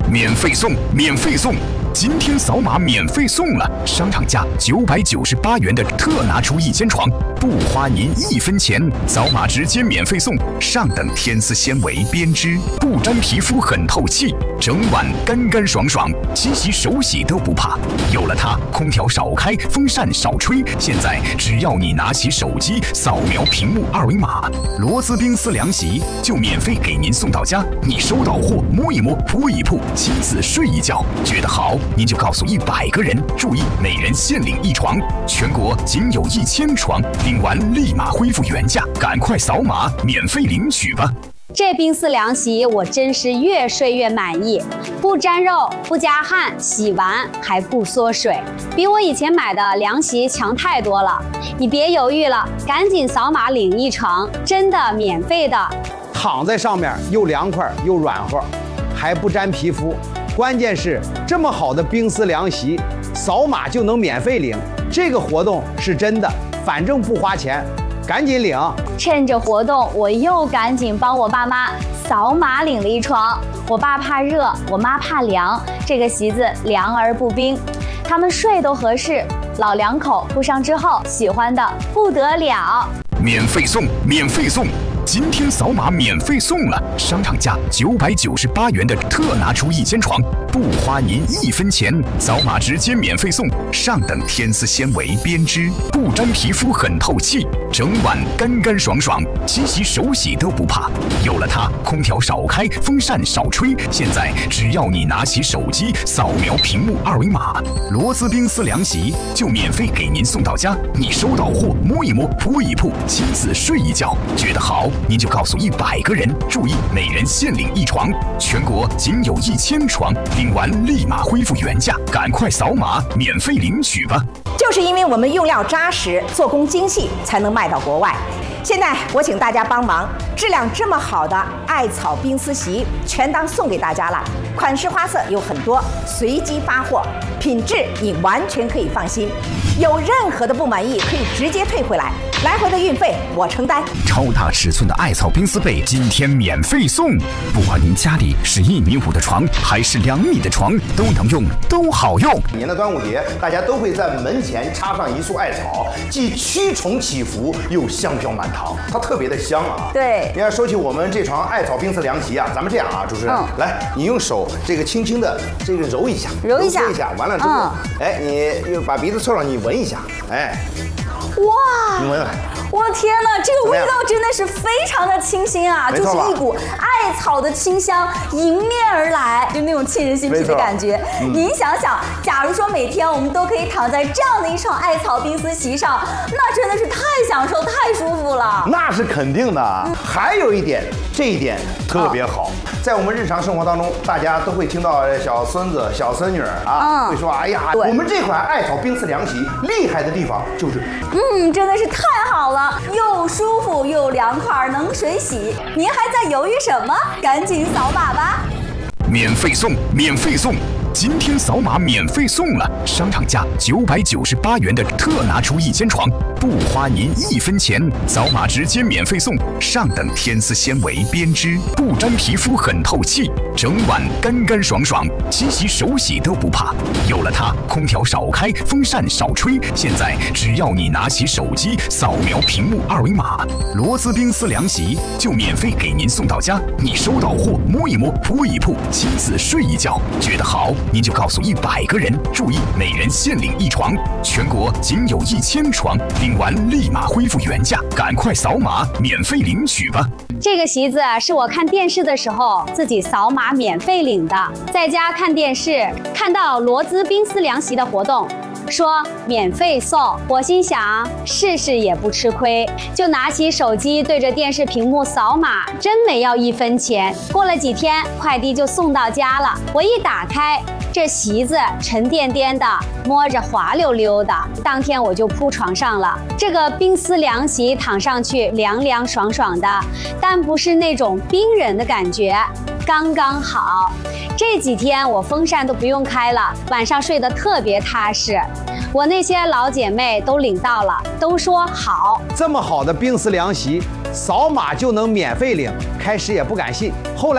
免费送，免费送！今天扫码免费送了，商场价998元的特拿出1000床，不花您1分钱，扫码直接免费送。上等天丝纤维编织，不粘皮肤，很透气，整晚干干爽爽，洗洗手洗都不怕。有了它，空调少开，风扇少吹。现在只要你拿起手机，扫描屏幕2维码，螺丝冰丝凉席就免费给您送到家。你收到货，摸一摸，铺一铺，亲自睡一觉，觉得好，您就告诉100个人，注意每人限领1床，全国仅有1000床，领完立马恢复原价，赶快扫码免费领取吧。 这冰丝凉席我真是越睡越满意，不粘肉，不加汗，洗完还不缩水，比我以前买的凉席强太多了。你别犹豫了，赶紧扫码领1床，真的免费的。 躺在上面又凉快又软和，还不粘皮肤。关键是这么好的冰丝凉席，扫码就能免费领。这个活动是真的，反正不花钱，赶紧领。 趁着活动，我又赶紧帮我爸妈扫码领了1床。我爸怕热，我妈怕凉，这个席子凉而不冰，他们睡都合适。老两口铺上之后，喜欢的不得了。 免费送，免费送！今天扫码免费送了，商场价998元的特拿出1000床，不花您1分钱，扫码直接免费送。上等天丝纤维编织，不粘皮肤，很透气，整晚干干爽爽，洗洗手洗都不怕。有了它，空调少开，风扇少吹。现在只要你拿起手机，扫描屏幕2维码，螺丝冰丝凉席就免费给您送到家。你收到货，摸一摸，铺一铺，亲自睡一觉，觉得好，您就告诉100个人，注意每人限领1床，全国仅有1000床，领完立马恢复原价，赶快扫码免费领取吧。 就是因为我们用料扎实，做工精细，才能卖到国外。现在我请大家帮忙，质量这么好的艾草冰丝席全当送给大家了。款式花色有很多，随机发货，品质你完全可以放心。有任何的不满意可以直接退回来，来回的运费我承担。 超大尺寸的艾草冰丝被今天免费送，不管您家里是1.5米的床还是2米的床，都能用，都好用。 年的端午节，大家都会在门前插上一束艾草，既驱虫祈福，又香飘满堂，它特别的香啊。 对， 你要说起我们这床艾草冰丝凉席啊，咱们这样啊，主持人，来，你用手这个轻轻的这个揉一下， 揉一下， 完了之后，哎，你又把鼻子凑上，你闻一下，哎， 哇， 你闻闻。 我的天哪，这个味道真的是非常的清新啊，就是一股艾草的清香迎面而来，就那种沁人心脾的感觉。您想想，假如说每天我们都可以躺在这样的一床艾草冰丝席上，那真的是太享受、太舒服了。 那是肯定的。还有一点，这一点特别好，在我们日常生活当中，大家都会听到小孙子、小孙女啊，会说：“哎呀，我们这款艾草冰丝凉席厉害的地方就是， 真的是太好了。”又舒服又凉快，能水洗。您还在犹豫什么？赶紧扫码吧！ 免费送，免费送！今天扫码免费送了，商场价998元的特拿出1000床，不花您1分钱，扫码直接免费送。上等天丝纤维编织，不粘皮肤，很透气，整晚干干爽爽，洗洗手洗都不怕。有了它，空调少开，风扇少吹。现在只要你拿起手机，扫描屏幕2维码，螺丝冰丝凉席就免费给您送到家。你收到货，摸一摸，铺一铺，亲自睡一觉，觉得好，您就告诉100个人，注意每人限领1床，全国仅有1000床，领完立马恢复原价，赶快扫码免费领取吧。 这个席子是我看电视的时候自己扫码免费领的，在家看电视看到螺丝冰丝凉席的活动，说免费送，我心想试试也不吃亏，就拿起手机对着电视屏幕扫码，真没要1分钱。过了几天，快递就送到家了。我一打开，这席子沉甸甸的，摸着滑溜溜的，当天我就铺床上了。这个冰丝凉席躺上去凉凉爽爽的，但不是那种冰人的感觉，刚刚好。这几天我风扇都不用开了，晚上睡得特别踏实。我那些老姐妹都领到了，都说好。 这么好的冰丝凉席，扫码就能免费领，开始也不敢信，后来